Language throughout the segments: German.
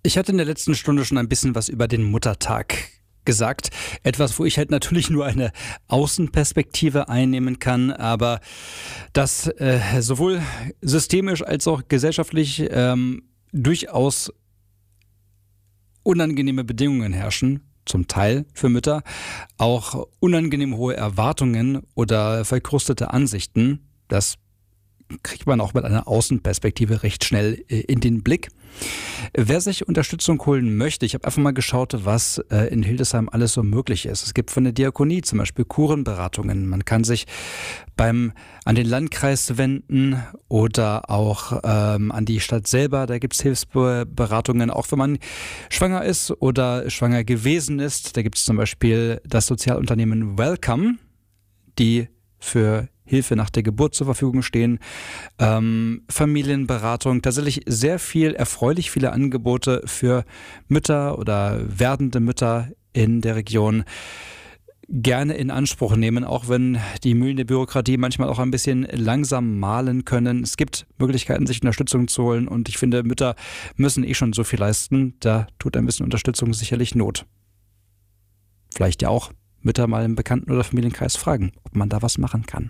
Ich hatte in der letzten Stunde schon ein bisschen was über den Muttertag gesagt. Etwas, wo ich halt natürlich nur eine Außenperspektive einnehmen kann, aber dass sowohl systemisch als auch gesellschaftlich durchaus unangenehme Bedingungen herrschen, zum Teil für Mütter, auch unangenehm hohe Erwartungen oder verkrustete Ansichten, das kriegt man auch mit einer Außenperspektive recht schnell in den Blick. Wer sich Unterstützung holen möchte, ich habe einfach mal geschaut, was in Hildesheim alles so möglich ist. Es gibt von der Diakonie zum Beispiel Kurenberatungen. Man kann sich an den Landkreis wenden oder auch an die Stadt selber. Da gibt es Hilfsberatungen, auch wenn man schwanger ist oder schwanger gewesen ist. Da gibt es zum Beispiel das Sozialunternehmen Welcome, die für Hilfe nach der Geburt zur Verfügung stehen, Familienberatung, tatsächlich sehr viel, erfreulich viele Angebote für Mütter oder werdende Mütter in der Region gerne in Anspruch nehmen, auch wenn die Mühlen der Bürokratie manchmal auch ein bisschen langsam mahlen können. Es gibt Möglichkeiten, sich Unterstützung zu holen und ich finde, Mütter müssen schon so viel leisten, da tut ein bisschen Unterstützung sicherlich Not. Vielleicht ja auch Mütter mal im Bekannten- oder Familienkreis fragen, ob man da was machen kann.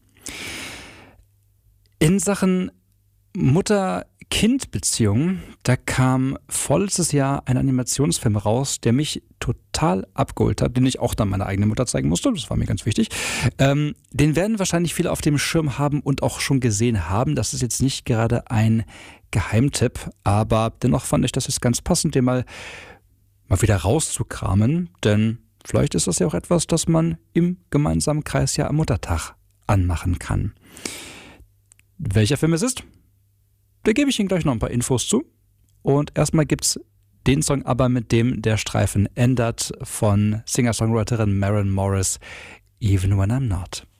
In Sachen Mutter-Kind-Beziehung, da kam vorletztes Jahr ein Animationsfilm raus, der mich total abgeholt hat, den ich auch dann meiner eigenen Mutter zeigen musste, das war mir ganz wichtig. Den werden wahrscheinlich viele auf dem Schirm haben und auch schon gesehen haben. Das ist jetzt nicht gerade ein Geheimtipp, aber dennoch fand ich das jetzt ganz passend, den mal wieder rauszukramen, denn vielleicht ist das ja auch etwas, das man im gemeinsamen Kreis ja am Muttertag anmachen kann. Welcher Film es ist? Da gebe ich Ihnen gleich noch ein paar Infos zu. Und erstmal gibt's den Song aber, mit dem der Streifen ändert, von Singer-Songwriterin Maren Morris, Even When I'm Not.